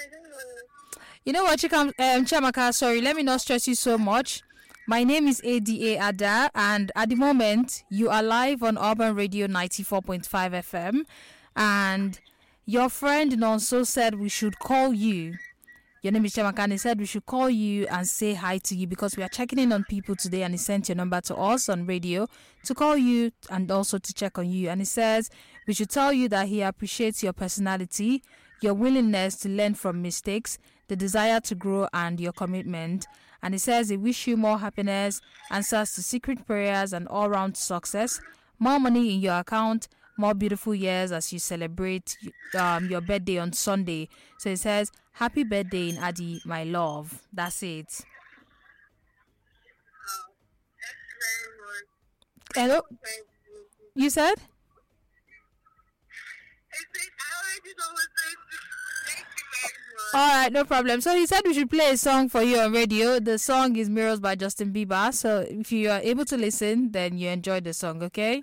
You know what, Chiamaka, sorry, let me not stress you so much. My name is ADA Ada, and at the moment, you are live on Urban Radio 94.5 FM. And your friend Nonso said we should call you. Your name is Chiamaka, and he said we should call you and say hi to you because we are checking in on people today, and he sent your number to us on radio to call you and also to check on you. And he says we should tell you that he appreciates your personality, your willingness to learn from mistakes, the desire to grow, and your commitment. And he says he wishes you more happiness, answers to secret prayers, and all-round success, more money in your account, more beautiful years as you celebrate your birthday on Sunday. So he says, happy birthday in Adi, my love. That's it. Hello? You said? All right, no problem. So he said we should play a song for you on radio. The song is Mirrors by Justin Bieber. So if you are able to listen, then you enjoy the song, okay?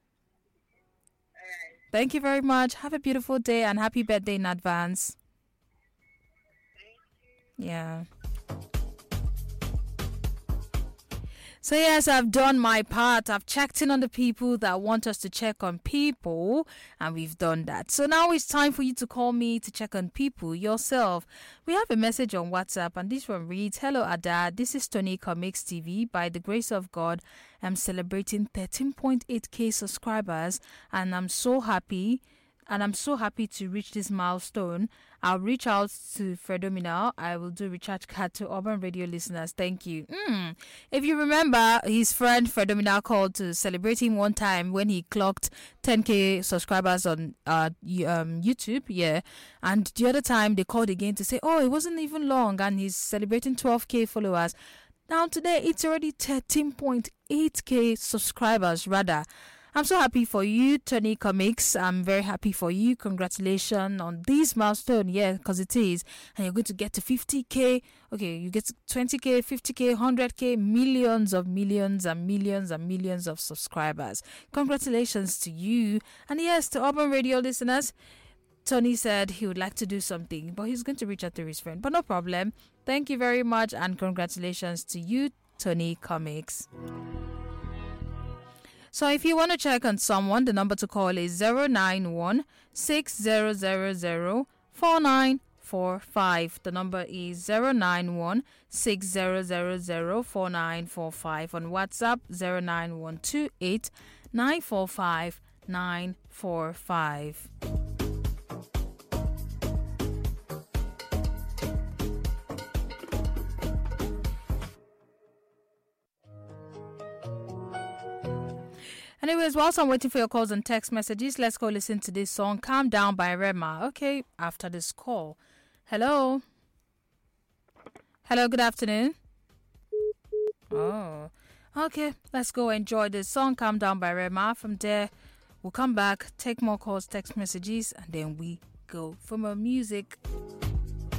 Thank you very much. Have a beautiful day and happy birthday in advance. Yeah. So yes, I've done my part. I've checked in on the people that want us to check on people, and we've done that. So now it's time for you to call me to check on people yourself. We have a message on WhatsApp, and this one reads, Hello Ada, this is Tony Comics TV. By the grace of God, I'm celebrating 13.8k subscribers, and I'm so happy to reach this milestone. I'll reach out to Fredomina. I will do recharge card to Urban Radio listeners. Thank you. If you remember, his friend Fredomina called to celebrate him one time when he clocked 10k subscribers on YouTube. Yeah. And the other time they called again to say, oh, it wasn't even long and he's celebrating 12k followers. Now today it's already 13.8k subscribers rather. I'm so happy for you, Tony Comics. I'm very happy for you. Congratulations on this milestone. Yeah, because it is. And you're going to get to 50k. Okay, you get to 20k, 50k, 100k, millions and millions of subscribers. Congratulations to you. And yes, to Urban Radio listeners, Tony said he would like to do something, but he's going to reach out to his friend. But no problem. Thank you very much and congratulations to you, Tony Comics. So if you want to check on someone, the number to call is 091-6000-4945. The number is 091-6000-4945. On WhatsApp, 09128-945-945. Anyways, whilst I'm waiting for your calls and text messages, let's go listen to this song, Calm Down by Rema. Okay, after this call. Hello? Hello, good afternoon. Oh, okay, let's go enjoy this song, Calm Down by Rema. From there, we'll come back, take more calls, text messages, and then we go for more music.